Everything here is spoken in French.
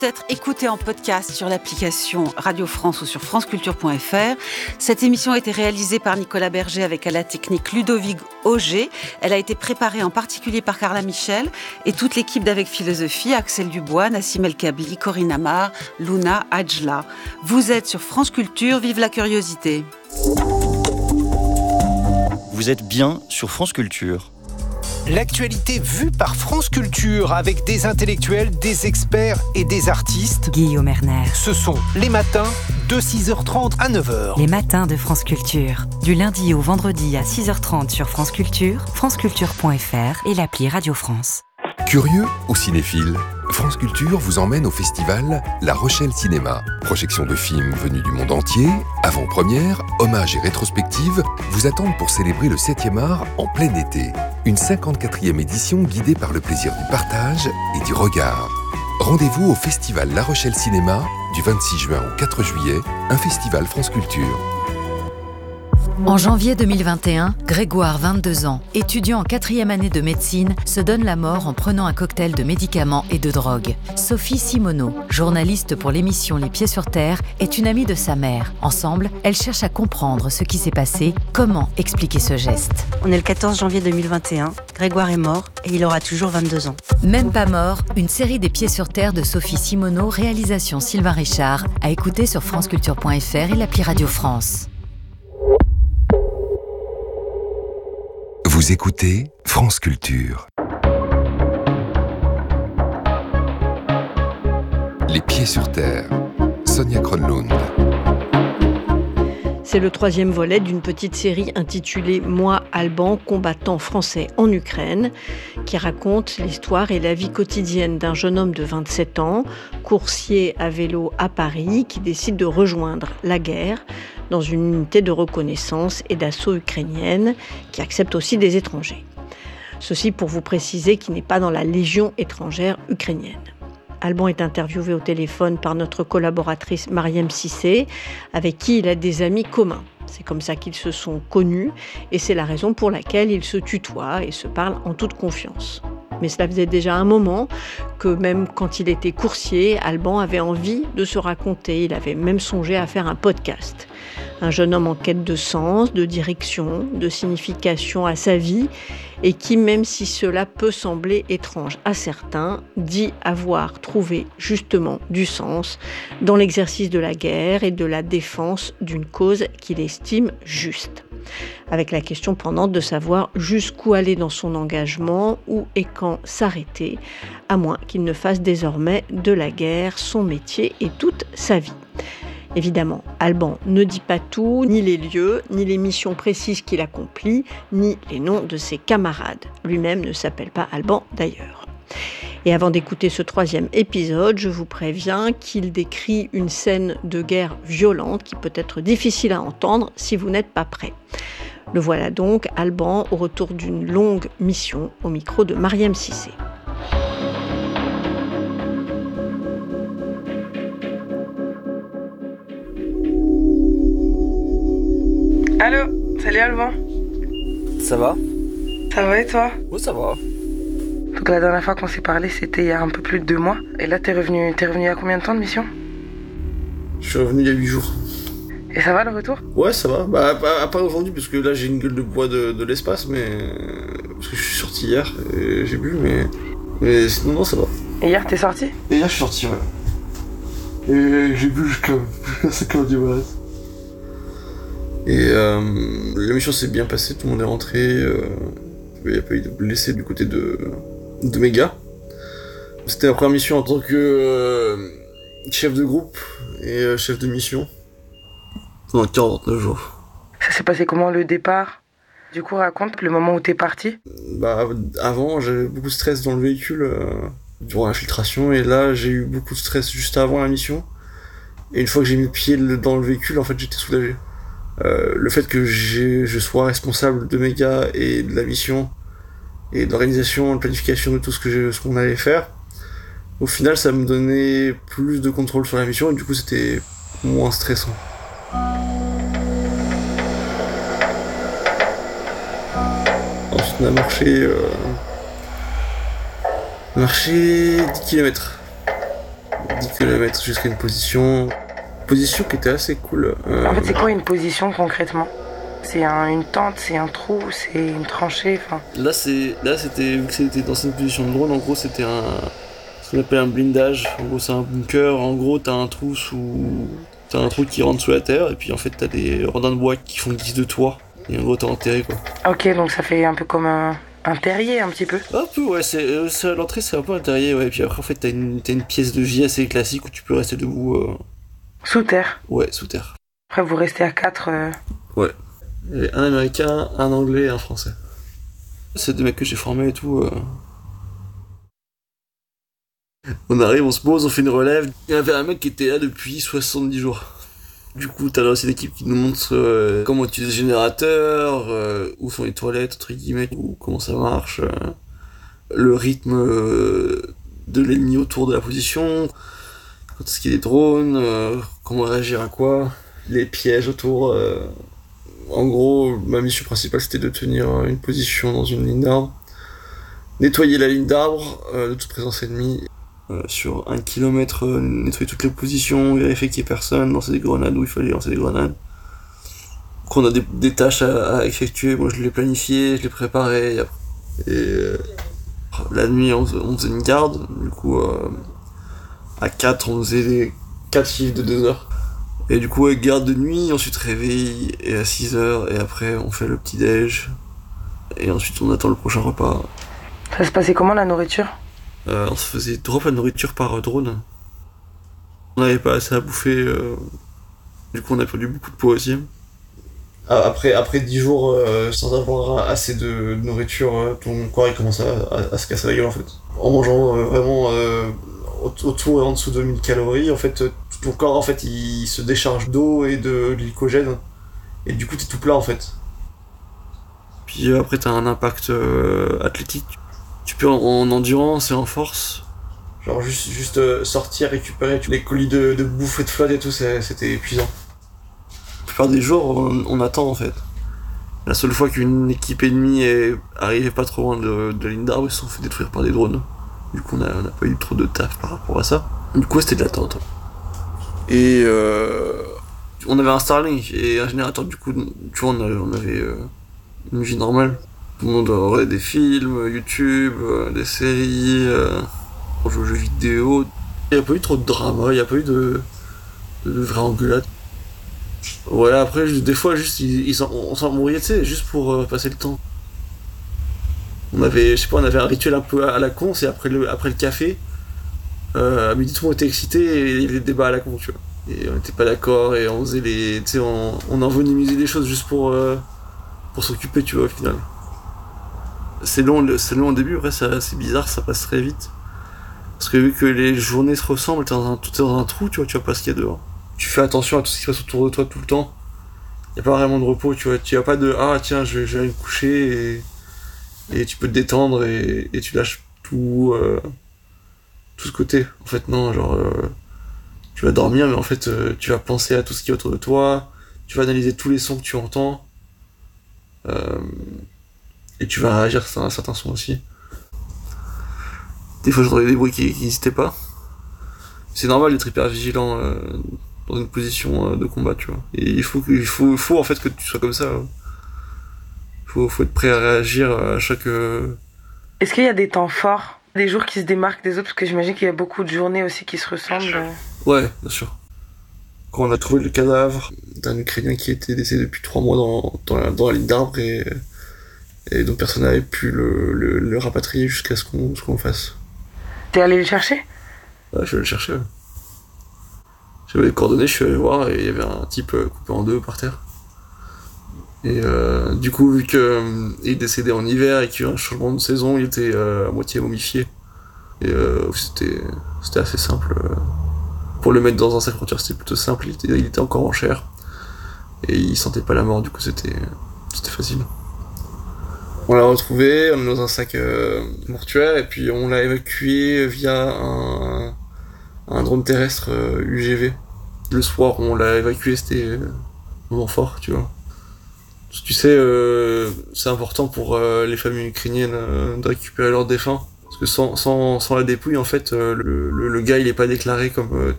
Être écouté en podcast sur l'application Radio France ou sur franceculture.fr. Cette émission a été réalisée par Nicolas Berger avec à la technique Ludovic Auger. Elle a été préparée en particulier par Carla Michel et toute l'équipe d'Avec Philosophie, Axel Dubois, Nassim El Kabli, Corinne Amar, Luna Adjla. Vous êtes sur France Culture, vive la curiosité. Vous êtes bien sur France Culture. L'actualité vue par France Culture avec des intellectuels, des experts et des artistes. Guillaume Erner. Ce sont les matins de 6h30 à 9h. Les matins de France Culture. Du lundi au vendredi à 6h30 sur France Culture, franceculture.fr et l'appli Radio France. Curieux ou cinéphile, France Culture vous emmène au festival La Rochelle Cinéma. Projection de films venus du monde entier, avant-première, hommages et rétrospectives vous attendent pour célébrer le 7e art en plein été. Une 54e édition guidée par le plaisir du partage et du regard. Rendez-vous au festival La Rochelle Cinéma du 26 juin au 4 juillet, un festival France Culture. En janvier 2021, Grégoire, 22 ans, étudiant en 4e année de médecine, se donne la mort en prenant un cocktail de médicaments et de drogue. Sophie Simoneau, journaliste pour l'émission Les Pieds sur Terre, est une amie de sa mère. Ensemble, elles cherchent à comprendre ce qui s'est passé, comment expliquer ce geste. On est le 14 janvier 2021, Grégoire est mort et il aura toujours 22 ans. Même pas mort, une série des Pieds sur Terre de Sophie Simoneau, réalisation Sylvain Richard, à écouter sur franceculture.fr et l'appli Radio France. Vous écoutez France Culture. Les Pieds sur Terre. Sonia Kronlund. C'est le 3e volet d'une petite série intitulée « Moi, Alban, combattant français en Ukraine » qui raconte l'histoire et la vie quotidienne d'un jeune homme de 27 ans, coursier à vélo à Paris, qui décide de rejoindre la guerre dans une unité de reconnaissance et d'assaut ukrainienne qui accepte aussi des étrangers. Ceci pour vous préciser qu'il n'est pas dans la Légion étrangère ukrainienne. Alban est interviewé au téléphone par notre collaboratrice Mariam Cissé, avec qui il a des amis communs. C'est comme ça qu'ils se sont connus et c'est la raison pour laquelle ils se tutoient et se parlent en toute confiance. Mais cela faisait déjà un moment que même quand il était coursier, Alban avait envie de se raconter. Il avait même songé à faire un podcast. Un jeune homme en quête de sens, de direction, de signification à sa vie et qui, même si cela peut sembler étrange à certains, dit avoir trouvé justement du sens dans l'exercice de la guerre et de la défense d'une cause qu'il estime juste. Avec la question pendante de savoir jusqu'où aller dans son engagement, où et quand s'arrêter, à moins qu'il ne fasse désormais de la guerre son métier et toute sa vie. Évidemment, Alban ne dit pas tout, ni les lieux, ni les missions précises qu'il accomplit, ni les noms de ses camarades. Lui-même ne s'appelle pas Alban d'ailleurs. Et avant d'écouter ce 3e épisode, je vous préviens qu'il décrit une scène de guerre violente qui peut être difficile à entendre si vous n'êtes pas prêt. Le voilà donc, Alban, au retour d'une longue mission, au micro de Mariam Cissé. Allô, salut Alban. Ça va ? Ça va et toi ? Oui, ça va. Donc la dernière fois qu'on s'est parlé, c'était il y a un peu plus de 2 mois. Et là, t'es revenu il y a combien de temps de mission ? Je suis revenu il y a 8 jours. Et ça va le retour ? Ouais, ça va. Bah, à part aujourd'hui, parce que là, j'ai une gueule de bois de l'espace, mais... Parce que je suis sorti hier, et j'ai bu, mais sinon, non, ça va. Et hier, t'es sorti ? Et hier, je suis sorti, ouais. Et j'ai bu jusqu'à 5h du matin. Et la mission s'est bien passée, tout le monde est rentré. Il n'y a pas eu de blessés du côté de mes gars. C'était la première mission en tant que chef de groupe et chef de mission. Pendant 49 jours. Ça s'est passé comment le départ ? Du coup, raconte le moment où t'es parti. Bah, avant, j'avais beaucoup de stress dans le véhicule durant l'infiltration, et là, j'ai eu beaucoup de stress juste avant la mission. Et une fois que j'ai mis le pied dans le véhicule, en fait, j'étais soulagé. Le fait que je sois responsable de mes gars et de la mission et de l'organisation, de planification de tout ce qu'on allait faire, au final ça me donnait plus de contrôle sur la mission et du coup c'était moins stressant. Ensuite on a marché 10 km 10 km jusqu'à une position qui était assez cool. En fait, c'est quoi une position concrètement ? C'est une tente, c'est un trou, c'est une tranchée, enfin... Là, c'était, vu que c'était dans une position de drone, en gros, c'était ce qu'on appelle un blindage. En gros, c'est un bunker. En gros, t'as un trou qui rentre sous la terre, et puis en fait, t'as des rodins de bois qui font guise de toit. Et en gros, t'es enterré, quoi. Ok, donc ça fait un peu comme un terrier, un petit peu. Un peu, ouais. L'entrée, c'est un peu un terrier, ouais. Et puis après, en fait, t'as une pièce de vie assez classique où tu peux rester debout. Sous terre. Ouais, sous terre. Après, vous restez à 4. Ouais. Et un Américain, un Anglais et un Français. C'est des mecs que j'ai formés et tout. On arrive, on se pose, on fait une relève. Il y avait un mec qui était là depuis 70 jours. Du coup, t'as là aussi l'équipe qui nous montre comment utiliser le générateur, où sont les toilettes, entre guillemets, ou comment ça marche, le rythme de l'ennemi autour de la position, quand est-ce qu'il y a des drones, comment réagir à quoi, les pièges autour. En gros, ma mission principale, c'était de tenir une position dans une ligne d'arbre, nettoyer la ligne d'arbre de toute présence ennemie. Sur 1 kilomètre, nettoyer toutes les positions, vérifier qu'il n'y ait personne, lancer des grenades où il fallait lancer des grenades. Donc on a des tâches à effectuer, moi je les planifiais, je les préparais. Et la nuit on faisait une garde, du coup à 4 on faisait les 4 chiffres de 2 heures. Et du coup garde de nuit, ensuite réveil, et à 6 heures, et après on fait le petit déj. Et ensuite on attend le prochain repas. Ça se passait comment la nourriture ? On se faisait drop la nourriture par drone. On n'avait pas assez à bouffer, du coup on a perdu beaucoup de poids aussi. Après 10 jours sans avoir assez de nourriture, ton corps il commence à se casser la gueule en fait. En mangeant vraiment autour et en dessous de 1000 calories, en fait ton corps en fait il se décharge d'eau et de glycogène et du coup t'es tout plat en fait. Puis après t'as un impact athlétique. Tu peux en endurance et en force, genre juste sortir, récupérer les colis de bouffe et de flotte et tout, c'était épuisant. La plupart des jours, on attend en fait. La seule fois qu'une équipe ennemie est arrivée pas trop loin de la ligne d'arbre, ils se sont fait détruire par des drones. Du coup, on n'a pas eu trop de taf par rapport à ça. Du coup, c'était de l'attente. Et on avait un Starlink et un générateur, du coup, tu vois, on avait une vie normale. Tout le monde regardait des films, YouTube, des séries, on joue aux jeux vidéo. Il n'y a pas eu trop de drama, il n'y a pas eu de vraie engueulade. Ouais, après, des fois, juste, on s'en mourait, tu sais, juste pour passer le temps. On avait un rituel un peu à la con, c'est après le café, à midi, tout le monde était excité et il y avait des débats à la con, tu vois. Et on n'était pas d'accord et on faisait tu sais, on envenimisait des choses juste pour s'occuper, tu vois, au final. C'est long au début, après c'est bizarre, ça passe très vite. Parce que vu que les journées se ressemblent, t'es dans un trou, tu vois pas ce qu'il y a dehors. Tu fais attention à tout ce qui se passe autour de toi tout le temps. Y a pas vraiment de repos, tu vois. Tu as pas de ah tiens je vais aller me coucher et tu peux te détendre et tu lâches tout ce côté. En fait non, genre tu vas dormir mais en fait tu vas penser à tout ce qui est autour de toi, tu vas analyser tous les sons que tu entends. Et tu vas réagir à certains sons aussi. Des fois j'entendais des bruits qui n'existaient pas. C'est normal d'être hyper vigilant dans une position de combat, tu vois. Et il faut en fait que tu sois comme ça. Faut être prêt à réagir à chaque... Est-ce qu'il y a des temps forts, des jours qui se démarquent des autres? Parce que j'imagine qu'il y a beaucoup de journées aussi qui se ressemblent. Ouais, bien sûr. Quand on a trouvé le cadavre d'un Ukrainien qui était décédé depuis 3 mois dans la ligne d'arbre et donc personne n'avait pu le rapatrier jusqu'à ce qu'on fasse. T'es allé le chercher? Ouais, je suis allé le chercher. Ouais. J'avais les coordonnées, je suis allé voir et il y avait un type coupé en deux par terre. Et du coup, vu qu'il est décédé en hiver et qu'il y a eu un changement de saison, il était à moitié momifié. Et c'était assez simple. Pour le mettre dans un sac frontière, c'était plutôt simple, il était encore en chair. Et il sentait pas la mort, du coup c'était facile. On l'a retrouvé, on est dans un sac mortuaire et puis on l'a évacué via un drone terrestre UGV. Le soir on l'a évacué, c'était un moment fort, tu vois. Tu sais, c'est important pour les familles ukrainiennes de récupérer leurs défunts. Parce Sans la dépouille, en fait, le gars il est pas déclaré comme